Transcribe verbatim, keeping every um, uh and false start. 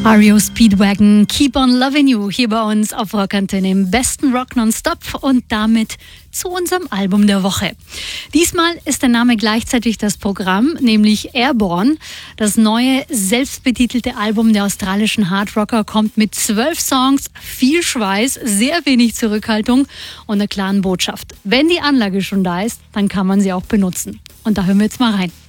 R E O Speedwagon, Keep on Loving You, hier bei uns auf Rockantenne im besten Rock nonstop und damit zu unserem Album der Woche. Diesmal ist der Name gleichzeitig das Programm, nämlich Airborne. Das neue, selbstbetitelte Album der australischen Hardrocker kommt mit zwölf Songs, viel Schweiß, sehr wenig Zurückhaltung und einer klaren Botschaft. Wenn die Anlage schon da ist, dann kann man sie auch benutzen. Und da hören wir jetzt mal rein.